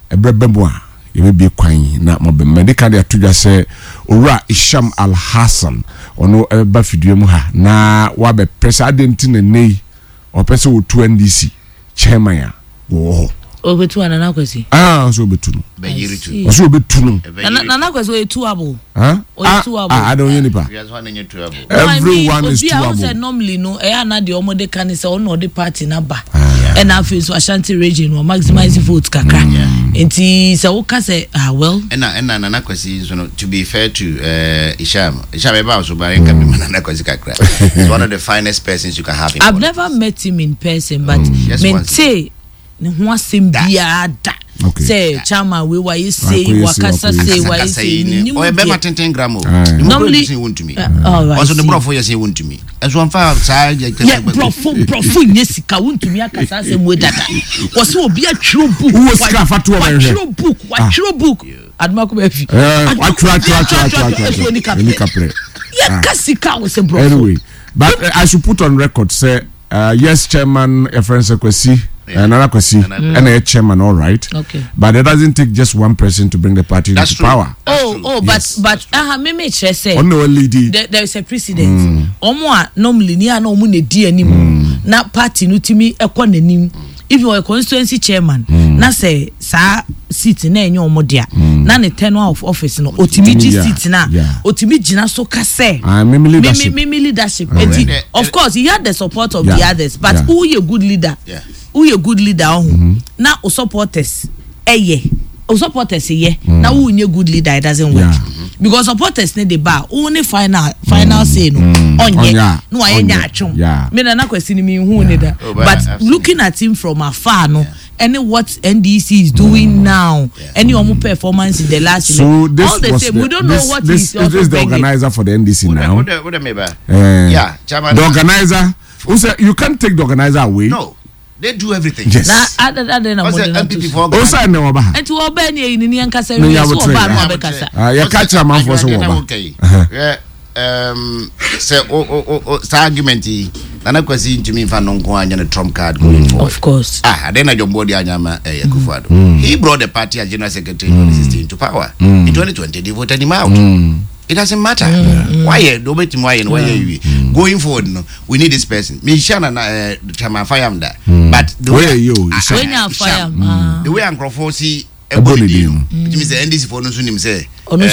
ebrabemo a ye be kwan na mo be medical dey atudwa say owura Isham Al Hassan ono ba fidue mu ha na wa be pressure adenti na nei o pese wo 2 NDC chairman ya wo obetu anana kwesi so obetu no be yiri tu so obetu no nana kwesi o etu abo I don't hear nipa everyone is too abo say normally no e na de omode kan say ono de party na ba and na face Ashanti region no maximize votes kakra enti say wo ka say well and nana kwesi so no to be fair to Isham eba so bare nka be nana kwesi kakra is one of the finest persons you can have in I've never met him in person but mente ne ho asem bia da say chama we why you say wakasa say why you say o ebe matenten gramo normally you want to me also the brofo you say want to me as one far side brofo nyesika want to me akasa say mo dada was obi atwro book watwro book admako be fi any capre yeah kasika we say brofo anyway but I should put on record say yes chairman Efrense Kwesi Nana Kwesi and a chairman, all right. Okay. But it doesn't take just one person to bring the party to power. But me say only there is a precedent. Omo normally ni ana omo ne di anim na party no timi ekọ nanim. If you are a constituency chairman, na say sa seat na enye omo dia. Na ne tenure of office no otimi gi seat na otimi gina so ka say. Mimi leadership. Of course, he had the support of the others, but who is a good leader? Yeah. Who you good leader now o supporters supporters now who you good leader it doesn't work because supporters need the bar only final say no onye no ayenya atwom me na kwesi me hu ne da but looking at him from afar no any what NDC is doing now any performance in the last so this all the same we don't know what this is the organizer for the NDC now what chairman the organizer who said you can't take the organizer away no. They do everything. Yes. Na MPP for Osa na oba. Enti oba ni ni nkasa wi so oba no abekasa. Ya catch a man for so oba. Say argument Nana Kwesi ntimi fa no nko anya trump card going forward. Of course. Then na Jombodi anyama Akufo-Addo. He brought the party as general secretary in 2016 to power. In 2020 they voted him out. It doesn't matter. Why going forward no we need this person. Me shana na chama fire but the way you the way Ankrofo see everybody it means the NDC for no so nim say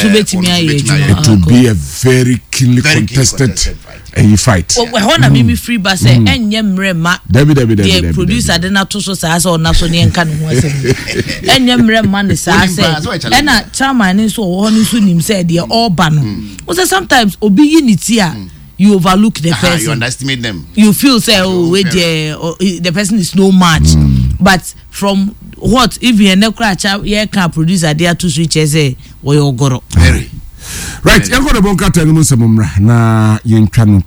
it will be a very keenly contested fight. Oh, na me free ba say enye mrema. The producer dey na to so sa so na so ne nka no ho asem. Enye mrema ne sa say. E na chairman ni so ho ni so nim say dey all ba no. We say sometimes obi unity you overlook the person. You underestimate them. You feel say the person is no match. But from what if you ne cracha ye can producer there to switch say we ogoro. Very right, yango de bonka tell mu semumra na yentwa no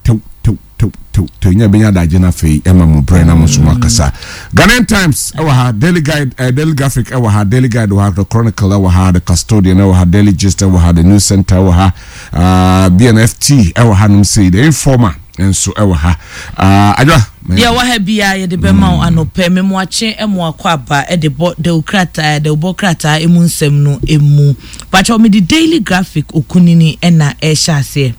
to nya benya daje na fei ema mo bre na mo suma kasa. Ghanaian Times ewa ha Daily Guide Daily Graphic ewa ha Daily Guide ewa ha The Chronicle ewa ha The Custodian ewa ha Daily Gist ewa ha The News Center ewa ha BNFT ewa ha num say The Informer enso ewa ha adwa ya wa ha bia ye de bema anope memo ache emo akwaba e de bokrata emu nsem no emu pacho me the Daily Graphic okunini ena e hyase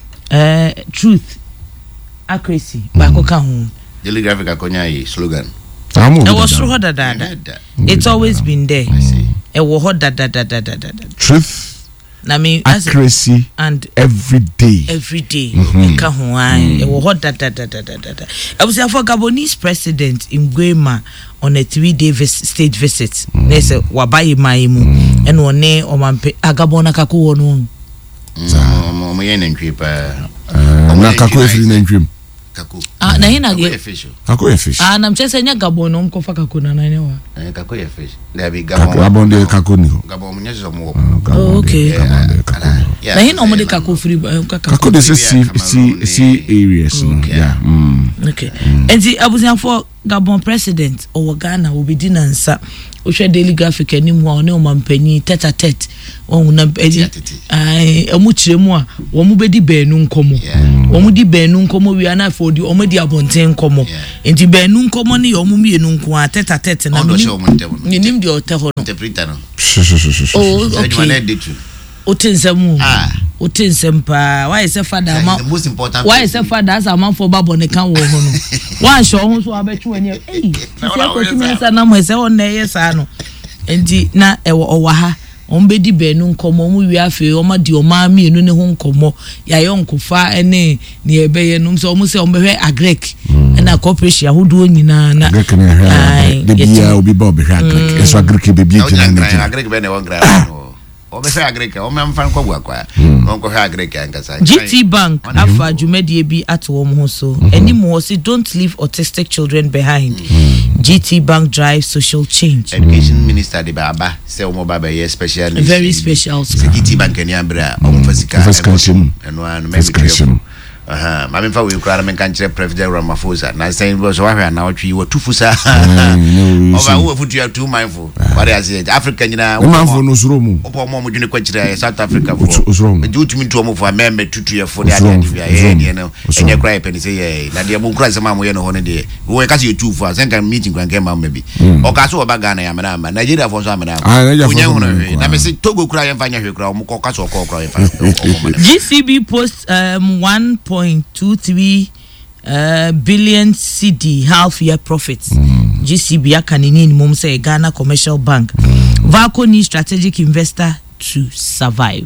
truth accuracy ba ko ka ho Daily Graphic akonya yi slogan it was so hot that it's always been there I see it was hot that truth na me accuracy and every day ka ho an it was hot that I was for Gabonese president in Guema on a 3-day state visit there's a wabayi maimu and one o mampe agabona kako no mo yen ntwipa na kako efiri na ntwim kako na hina ge kako e fish na mchese nya gabon om kofa kako na nane wa kako e fish there be gabon de kako ni ho gabon nya so mo okay na hina om de kako free kako de see areas no yeah okay enti abusian for Gabon president o Ghana obi di nansa o hwe Daily Graphic anim ho ne o mampanyi tete o na ai amu kiremu a wo mu bedi banu nkomo wo mu di banu nkomo wi ana for di o mu di abonten nkomo enti banu nkomo ne yo mu mienu nko a tete na nim di o te ho interpreter no. Oh, okay. Otinsemu. Otinsempa. Why is a father? The most important. Why is a father as a man for Babo ne kan wo ho no. One show ho so abetu anya. Hey. Say na mo say on na yes ano. Enti na ewo owa ha. Ombedi benu nkomo mu wi afi o ma di o ma mienu ne ho nkomo ya yo nkofa ene ne ebeye no so omu se ombehwe agrek na corporation ahodo nyina na agrek ne hwe de bia obi ba obehwe agrek eso agrek be bia gyina agrek be ne won gra no obehwe agrek o me mfa nkwa kwa no nkwa agrek ankasa GT Bank afa dwumadie bi ato wo ho so anymore say don't leave autistic children behind. GT Bank drives social change. Education Minister de Baba say omo baba ye special very special GT Bank eni ambra omo fasika eno anu me mami fa we kura men kan kire President Ramaphosa na say was wa hwa na otwi wo tufusa over wo futu ya too mindful what I say Africa nyina wo mindful no suro mu opo mo dwene kwa kire South Africa fo me utumi nto mo fo membe tutu ye fo de ade bia ye ne no enye kura pe ni say ye na de mo kura se ma mo ye no ho ne de wo ka se tufu a senka meeting kwan kema mo bi o ka so oba Ghana ya mena ma Nigeria fo so amena onye hu no na me say Togo kura ye mfanya hwe kura o mo ko ka so ko kura ye fa GCB post 1.23 billion CD half year profits. GCB akanini ni mum say Ghana Commercial Bank. Vaco needs strategic investor to survive.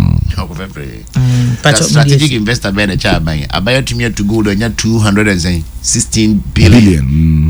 Strategic investor by the chair bank. Abaya to me to go to 216 billion.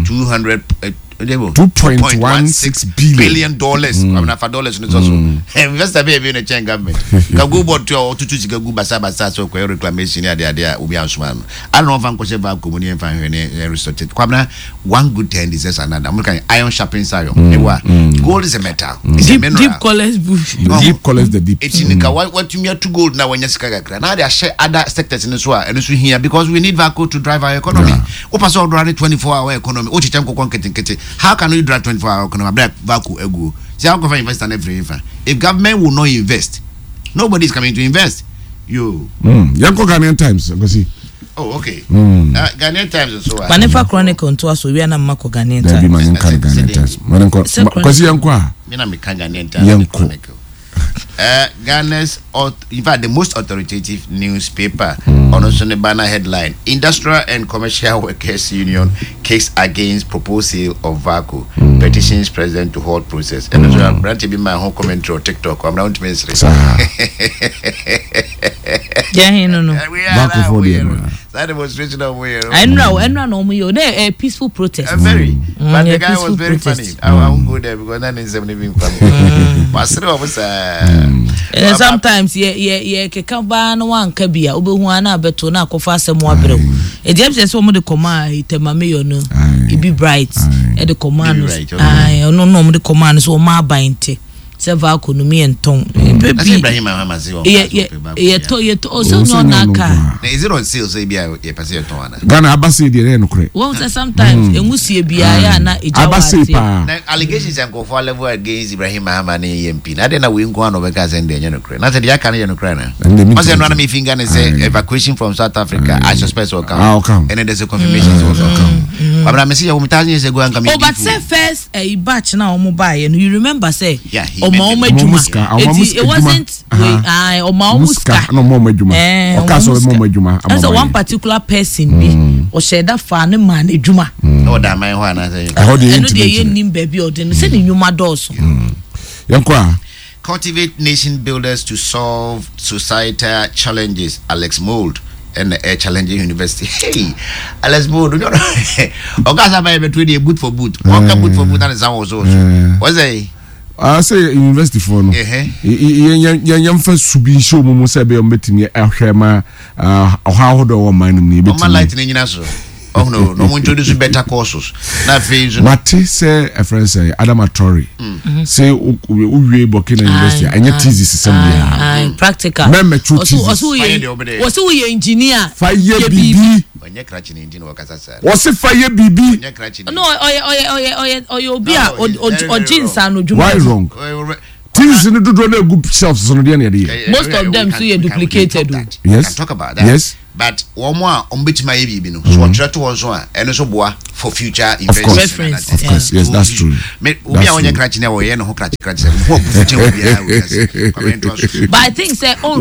2.16 billion dollars. I'm not for dollars. Also investor baby in a chain government. Go board to go basa so reclamation there will be answered. I don't know if I'm going to community and find research. One good thing is another. I'm looking iron sharpens iron. Gold is a metal. It's a mineral. Deep colors bush. Deep colors the deep. It's in the what you mean to gold now when you say now they share other sectors in this world and it's here because we need Vaco to drive our economy. Opa so run 24-hour economy. Ochi time ko kete. How can we drive 24-hour economy? Black Vaco ego. See how can we invest in every infra? If government will not invest, nobody is coming to invest. You. Yanko Ghanaian Times. Go see. Oh, okay. Ghanaian Times and so on. Manefa Chronicle to us, we are not Mako Ghanaian Times. Debbie Manefa Ghanaian Times. Because Yanko. Me na me Ghanaian Times. Chronicle. Ghana's, in fact, the most authoritative newspaper on a banner headline: Industrial and Commercial Workers Union case against proposal of Vaco, petitions president to hold process. And so I'm going to be my home commentary on TikTok. I'm not to miss it. Yeah, no. Vaco for the that demonstration of way. I know, a peaceful protest. Very, but the guy was very funny. I won't go there because that is something funny. Sometimes kekaba no wan ka bia obehu ana beto na akofa asemo abrem e dem se so mo de command itemame yo no e be bright e de command no mo de command so ma bante se Vaco no me enton baby Ibrahim Ahamazi o ye to so no na ka is it on sale so bia ye pass your ton ana Ghana abase de no kre won say sometimes engusie bia ya na abase pa allegations and go for level against Ibrahim Ahamazi MP na de na we nko no be ka send de no kre na say dia kan ye no kre na must say no na me finger and say evacuation from South Africa I suspect will come and there's a confirmation also come but I see you 1000 years ago and come but say first a batch na o mo buy you remember say it wasn't that's a one particular person be or share that fan man ejuma no that my one I say dey nim baby or den say nyuma doors yankwa cultivate nation builders to solve societal challenges. Alex Mould and the challenging university. Hey, Alex Mould, you know, Ogasa by between the boot for boot. One can boot for boot and it's also. What's that? I say university for no. Yam first to be show mo say be meeting e ahwema how do one mind ni be. Man lightning in us. Oh no mo introduce better courses. Na phase. What say a friend say Adam Atori. Say we Burkina University anya thesis assembly. Practical. Meme chuti. Was we engineer. Fire BB. Onye krachi ni engine wakasa sa. Was fire BB. Onye krachi. No obi a o jeans and ojuma. Why wrong? Things in the do good shelves on the end. Most of them so you duplicated. Yes. Can talk about that. Yes. But one more on which my baby no. So what to was one and so boa. for future investments. Of course, yes, that's true. Me obi a onye crack na wo ye no ho crack say mo future obi a we say. But I think say on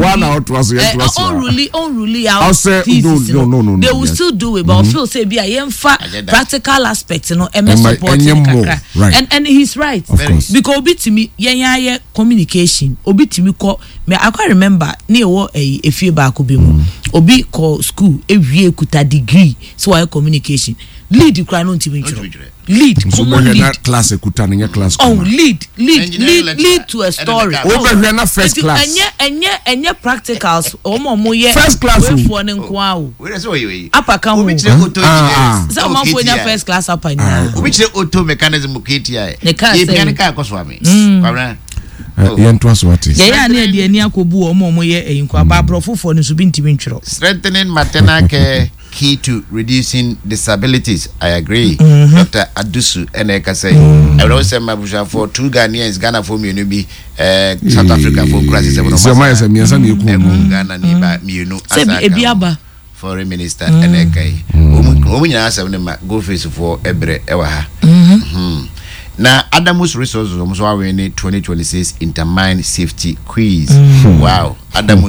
really out thesis, no, they will still do it, but feel say be a yemfa practical aspect, you know, support right. and he's right. Because obi timi yen communication obi timi ko me I can remember na wo efie ba ko bi mu obi ko school ewie kuta degree so why communication lead kra no ntimi ntro lead common lead class ekuta na class lead to a story over na first class enye practicals omo ye first class we for nko awo we say we apa kan wo so mo for nya first class apa ina which auto mechanism kiti ai e pian ka koso ame pabra yentoa so what is ya na de ani akobu omo ye eyinko ababrofo for no so bi ntimi ntwero strengthening maternal care key to reducing disabilities. I agree. Dr. Adusu Eneka say I would also say Mabusha for 2 Ghanaians, Ghana for me be South Africa for crisis. Ghana niba mienu Ebiaba Foreign Minister Eneka. Omunya asa ne go face for ebre ewa ha. Now, Adamus Resources also winning 2026 Intermine Safety Quiz. Wow, Adamus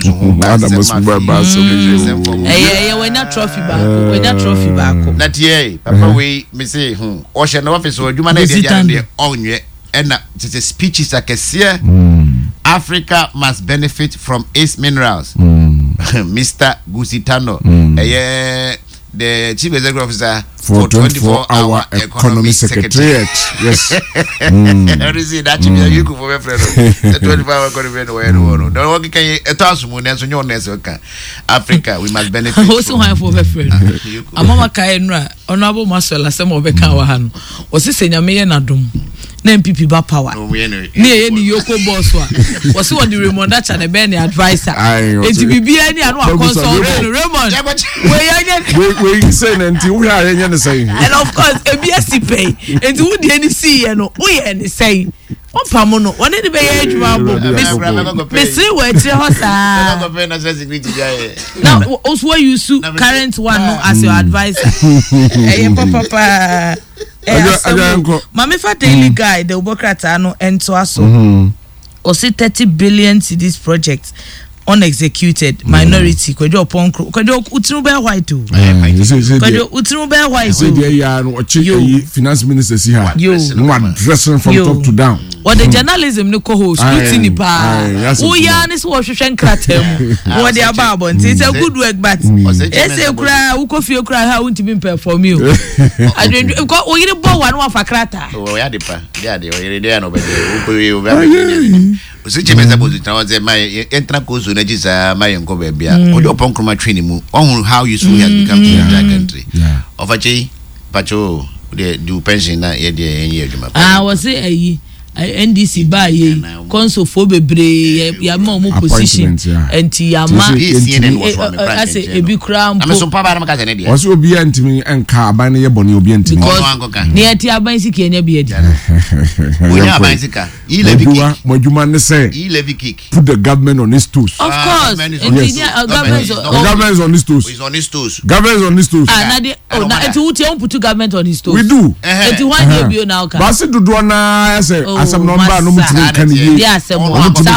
we're not trophy back. We're not trophy back. Not yet, Papa. We say, Ocean office or human on ye, and it's a speech is like a seer. Africa must benefit from its minerals. Mr. Gusitano, the chief executive officer for 24-hour economy secretariat. Yes. That is it. Actually, you go for my friend. The 24-hour economy. Don't work. Can you tell someone else on your next Africa? We must benefit. Also, I for my friend. Amama Kainra, honorable Master Lasem Obekawahan. Was this in your mayor Nadum? Name MPP ba power. Near any Yoko Boswa. Was what the Raymond Dutch and a Benny advisor. It's be any and one consult Raymond. We say until we are in saying. And of course, a BSC pay. And who the NC and we any say. One pamono, one in the bay age mambo. Miss now, also you sue current one as your advisor. Hey, papa. Mami fa daily guide the Ubokrata no ento aso. O say 30 billion to this project unexecuted minority kwejo ponkro kwejo utinu be white o kwejo utinu be white so there ya no ochi finance minister si ha no addressing from top to down what the journalism no co host scrutiny pa o ya ni so hwehwe nkratam what the ababo it's a good work but ese kura ukofie kura ha untimi perform you adwen ko o yire bo wa no afakrata o ya de pa ya de o yire de no be ukowe o ba so chemeza bozu tawaze my entra kozo na jisa my nko be bia o do pon kroma training mu on how useful has become to the country of a pacho the do pension na ye de adwuma was say NDC ba ye console for bebre ya ma mo position enti ya ma ase ebi kura mpo am so pa ba na maka ne dia o so obi antimi enka aban ne ye bone obi antimi ne eti aban siki enya bi edi onya aban sika e levy kick moduma ne say e levy kick put the government on his toes of course government is on his toes is on his toes government is on his toes na de na eti wuti on put government on his toes we do eti one day bi o na ka ba se dodo na say asem number no mutimi kan ye yes mo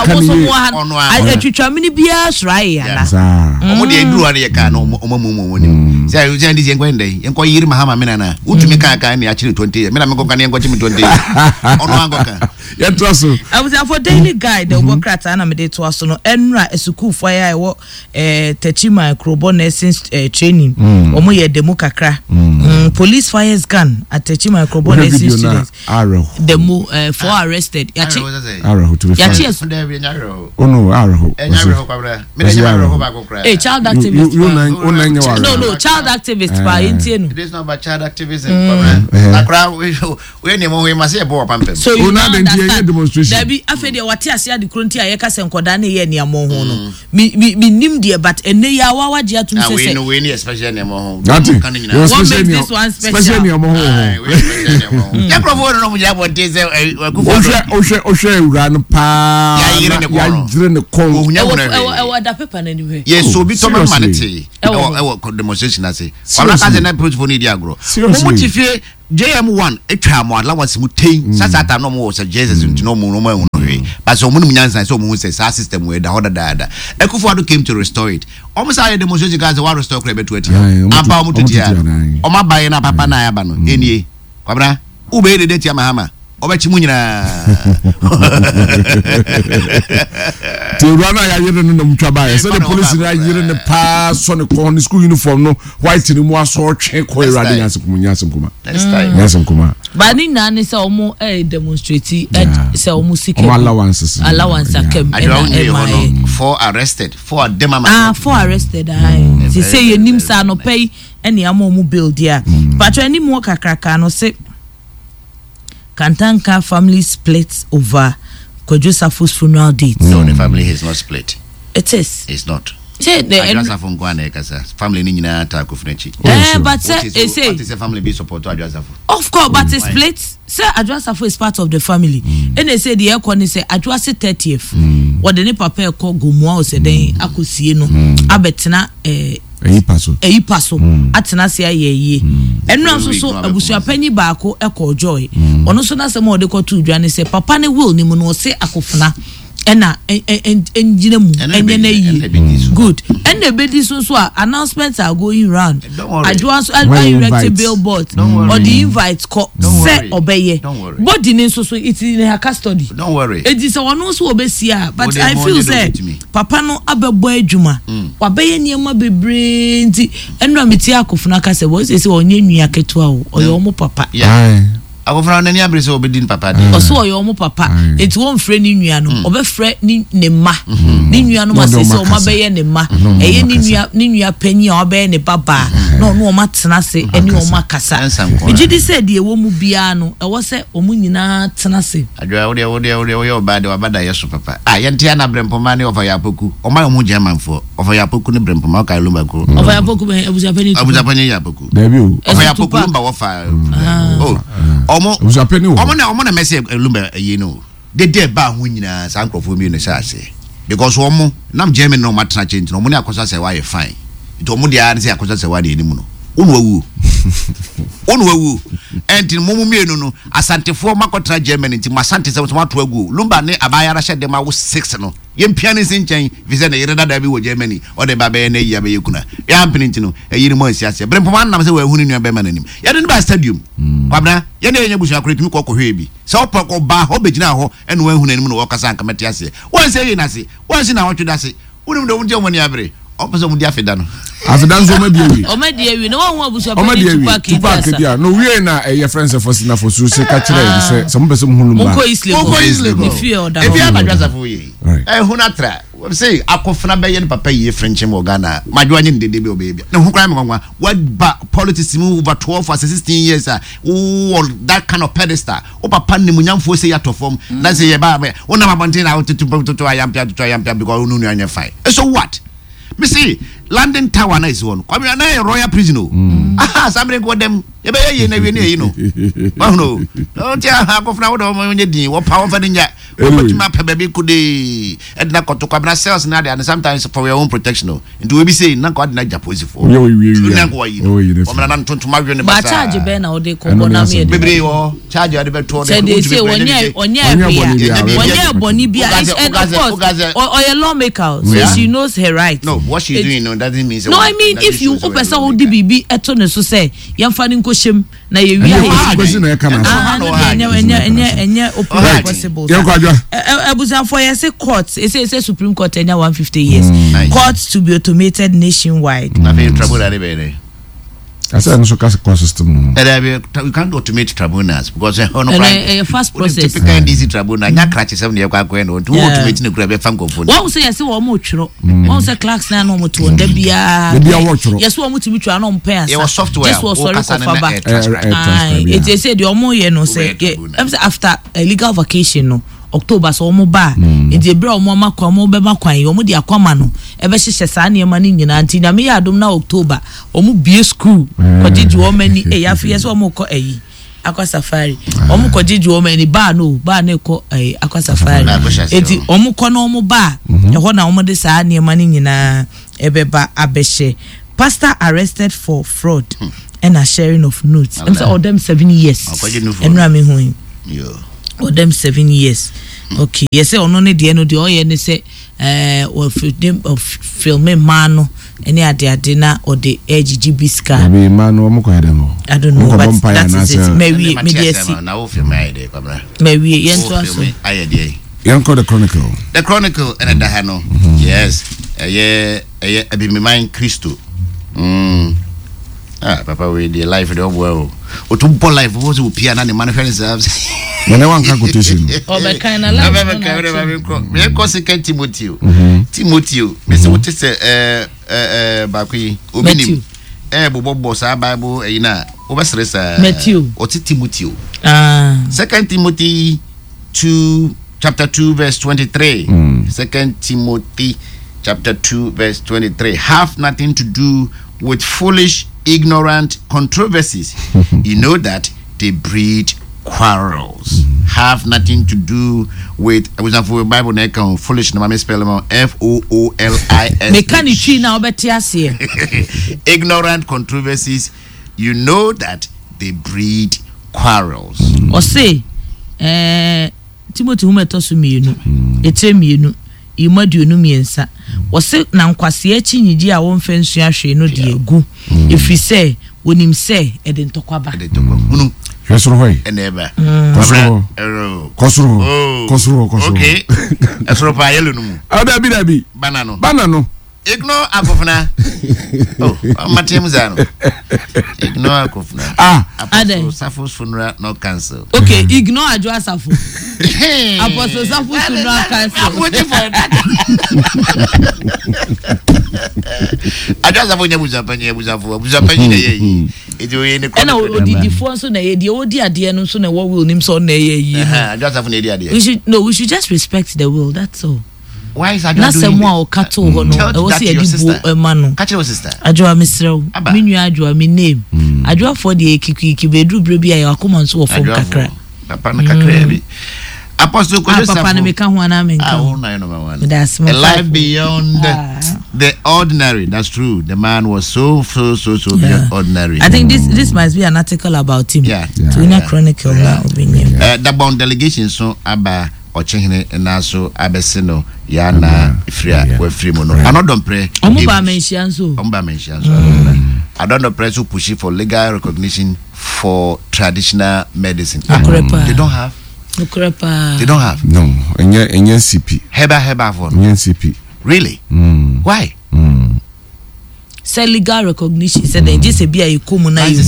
atwitwa mini bia srai ya na omo de duru ane ye ka no omo ni say you just dey kwende enko yiri mahama mena na utumi ka ni akiri 20 mena me ko kan enko chimi 20 ono ango ka ye traso I was for daily guide the Ubokrata na me dey to aso no enra esukuu fo ya ewo Techima Krobo nursing training omo ye demo kakra police fires gun at Techima Krobo nursing students demo 4 arrested yachi yes oh no araho child activist no child activist pa intienu it is not about child activism akra we ni mo we mase bo pampem so you na the demonstration dabi afede wate ase ade kronti ayeka se nkoda na ye ne amo ho no mi nim de but ene ya wawa je atum se we no we ni especially ne amo ho kan ni na special ne amo ho ya provo no mo ja bo teze o hwe ura no no pa ya jire ne kon ewo da paper na anywhere yes so bi to me manete ewo demonstration ase wala ka se na protocol ni dia agro mo tifie JM1 etwa mo allowance mu ten sasa no mo se Jesus ntino mo no mo but so mo nyansan so mo say sa system we da hoda da Akufo-Addo came to restore it almost say demonstration guys wa restore crebe 20 amba mo tutia o ma baye na papa na ya ba no enie kwabra ube de tia mahama obachi mu nyina Tiurana ya yire no mtwa baye so the police na yire ne pa so ne ko ne school uniform no white ni mu aso twe ko irade nyasem kuma ba ni na ne se omo demonstrate se omo sike allowance akem for arrested for demama for arrested they say ye nim sa no pay ene amomu build ya but any more kakraka no se Kantanka family split over Kojo Safo's funeral date. No, the family is not split. It is. It's not. Adjoa Safo Ngwane kasa family ni nyina ta Kofunachi. But say what is the family be support to Adjoa Safo? Of course, but it's split. Say Adjoa Safo is part of the family. And they say the aircon say Adjoa se 30th. What the ne papa call Gumwa o se den akosie no. Abetena eyi paso atena se ayeye enu so abusua panyi baako ekọ joy ono so na se mo de ko tu dwane se papa ne will ni mu no se akofuna ena enjina mu enye na yi good and the bedi so announcements are going round Adjoa so erect billboard or the invite ko se obeye body ni so it in her custody don't worry it is ono so obesia but I feel say papa no abebo adwuma wabeye niema bebre nti enu ameti akofuna ka se wo se onye nua ketua o oyo mo papa Akofra na ni abrese obedin papa de oso oyo mo papa eti won frɛ ni nua no obɛfrɛ ni ne ma ni nua no ma se o ma bɛyɛ ne ma eye ni nua panyi a obɛyɛ ne baba no o ma tena se eni o ma kasa ejidi se de ewo mu bia no ɛwɔ se o mu nyina tena se Adwoa wo obade wabada yeso papa yɛntia na brempoma ne ofa yapoku o ma mu Germanfo ofa yapoku ne brempoma ka lumba ko ofa yapoku be abuzapani yapoku Dabi o ofa yapoku lumba wo fa omo na message lumba no de ba ho nyina san krofo mi no say because omo nam German no matna change no omo ne akosa say why fine it omo dia ne say akosa say why enimu no onu wawu enti momu mienu no asantefo makotra German enti masante say to agu lumba ne abayara hye dem awo 6 no yempia ne sinchen visa na yere dada bi wo Germany o de ba be na yi abaye kuna ya mpini enti no eyiri mo asiase brempoma nam say wa hunu nua be ma nanim ya de ba stadium kwabna ye na yenya busu akore tumi kokkohwe bi say opako ba ho begina ho ene wa hunu nanim no okasa ankamati ase won say na se won si na wotwe ase wonim do wonje mo ni abre opeso mu dia feda no afeda nzo ma biewi o ma dia wi no won abusu apani tupa kedia no we na ye friends for sina for so se ka kire se some person hunu ma Monko Isle if you order if you Adwoa for ye hunatra we say akofna be ye papa ye French mo Ghana madwoa nyi ndede be obeebia na hu kra me nwa what ba politics move over 12 for 16 years that kind of pedestal o papa ne munyamfo say ya to form na say ye ba wona mabontin na to ayampia because unu anya fine so what me see London Tower na is one kwame na royal prison somebody go them ye be ye na we na no no tia akofna wo do onye din wo pa wo fa nya wo ma pa baby kude edna koto kwabna cells na there and sometimes for your own protection into we be say na ko adna japosi for na ko yi o mena nan tontuma we ne ba charge be na wo de ko bona me bebre wo charge ade be to de they say onye boni bia or your lawmaker so she knows her rights no what she doing no doesn't mean no I mean if you opesa wo di bibi eto ne so say yemfa ni nkoshem na ye wi enya open possible abusan for yes court say Supreme Court enya 150 years courts to be automated nationwide na be trouble are be I said no so system we can't automate tribunals because a fast process typical easy tribunal nya crash 7 year kwa no to automate ne kura be fan confo won say yes wo mo twiro won say clerks na no mo to onda bia yes wo mo timi twa no mpe asa software just was sorry for back it say the omo ye no say after a legal vacation no October so omo ba enti ebra omo makwa omo be makwan omo di akwama no ebe hyehyɛ saa ne ma ni nyina nti na me ya adom na October omo bie school ko didi o mani yafi yes omo ko Aqua Safari. Omu ko jiju o mani ba no ko Aqua Safari. Eti omu ko no omu ba. Eho na omu de saa niema ni nyina ebeba abehye. Pastor arrested for fraud and a sharing of notes. And so all them 7 years. Enra me hu. Yo. All them 7 years. Okay. Yes, ono ne de no de oye ne say of filming man any ade na or the AGG biska. Maybe man omo ko hedemo. I don't know, but that is it. Maybe na wo film ay de kwabra. Maybe yento aso. Yanko the Chronicle. The Chronicle and the Hano. Yes. Abi me mind Christo. Papa we the life the well. O to bo life was o pia na the manufacturing service. When I want quotation. Oh, but kind of life. Me ko second Timothy. Timothy. Me say what is bakwi obinim. Bobo sa Bible na obesresa. Matthew. O Timothy. Second Timothy 2 chapter 2 verse 23. Second Timothy chapter 2 verse 23. Have nothing to do with foolish, ignorant controversies. You know that they breed quarrels. Have nothing to do with, for example, Bible na foolish na spell FOOLIS. Me can you now here. Ignorant controversies. You know that they breed quarrels. Or say, Timothy humetosu mienu, etre mienu, imadu no miensa. Or say na nkwase achi nyidi a won fensu ahwe no de egu. If we say wonim say edentokwaba. Kosuro hoy. Eneba. Kosuro. Okay. Asro pa yelo no mu. Dabi. Banano. Ignore akofna. Matem zano. Ignore akofna. Apostle Safo's funeral no cancel. Okay, ignore Ajo Asafo. Apostle Safo's funeral cancel. I'm waiting for that. Ajo Asafo nyabuzapanyi na yeyi. Ejo ye ne ko. Na odidi fo so na ye de odi ade no so na wo will nim so na ye yi. Ajo Asafo na ade. We should just respect the will, that's all. Why is Ajo doing? Na semwa o kato ho no. E wo se ye di ma no. Catch your sister. Ajo amesrew. Me nua Ajo me name. Ajo for the kiki bedru bre bia ya akoma nso wo fom kakra. Papa na kakra bi. Apostle Kojo Safo. Papa na me ka ho ana me nka. Number one. A life beyond the ordinary. That's true. The man was so beyond ordinary. I think this must be an article about him. Yeah. To in a Chronicle na opinion. The bond delegation so aba ochehene na so abesino ya na ifria we free mo no. I no don pray. Omuba mention so. I don't pray to push for legal recognition for traditional medicine. They don't have. They don't have. No. Enye CP. Heba for. Enye CP. Really? Why? Say legal recognition. Say they just be a communal.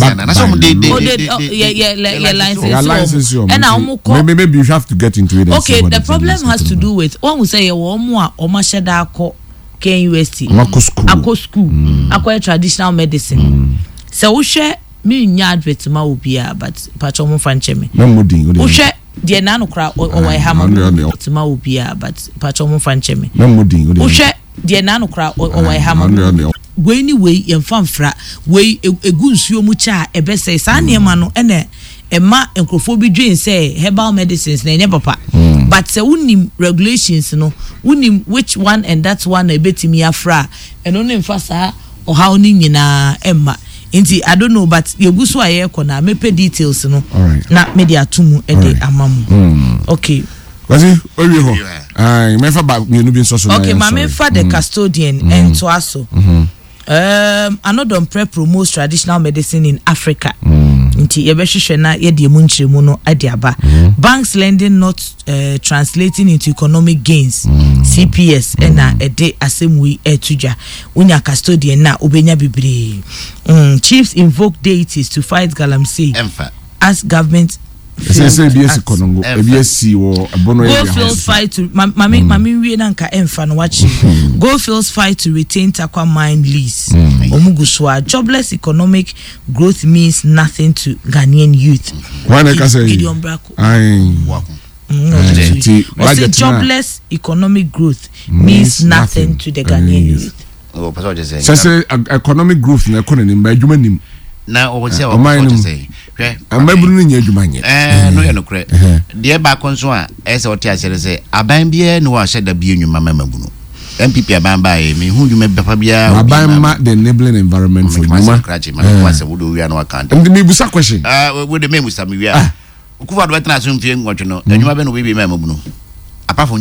License. And maybe you have to get into it. Okay, the problem has to do with one who say omashada ko KUST. Ako school. Ako traditional medicine. So we share me nya advert ma obia but patcho mo fancheme. We share the nano kra o wa hama ma obia but patcho mo fancheme. We share the nano kra o wa hama. We anyway yemfamfra we egu nsuo mu cha ebese sa niema no ene ema enkrofo bi dwen say herbal medicines na enye papa but say unim regulations no unim which one and that one ebetimi afra eno no mfasa o how ni nyina emma nti I don't know but yegu so aye ko na mepe details no na media tumu e de amamu okay Quasi owi ho me fa ba mienu bi so so na okay ma me fa the custodian and to aso another promotes traditional medicine in Africa. Nti yebehwehwe na ye de mu nchiremu no ade aba. Banks lending not translating into economic gains. CPS na ede asemwi etuja. Unya custodian na obenya bibre. Chiefs invoke deities to fight galamsey. As government BS Konongo, BSc or Bono. Goldfields fight to Mami we nanka emfa no wachi. Goldfields fight to retain Takwa mine lease. Omuguswa jobless economic growth means nothing to Ghanaian youth. Why na say? Jobless economic growth means nothing to the Ghanaian youth. Say economic growth na economy by adwuma nim. na o se o Ɔman say hwe amaburu no nya adwuma nyɛ no ye no kre de ba konso a ese o te asere se aban bia no wa hyɛ da bia nwuma mamabu no MPP aban ba e me hu dwuma befa bia aban ma the enabling environment for nwuma ma wa se wo do wi an wa kan and me busa question wo de me musa me wi a Akufo-Addo betena so mfie nwotwe no nwuma be no we be mamabu no apart from